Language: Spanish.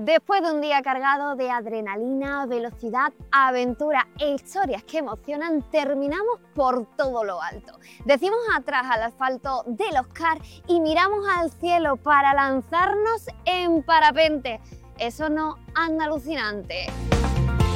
Después de un día cargado de adrenalina, velocidad, aventura e historias que emocionan, terminamos por todo lo alto. Decimos atrás al asfalto del Oscar y miramos al cielo para lanzarnos en parapente. ¿Eso no anda alucinante?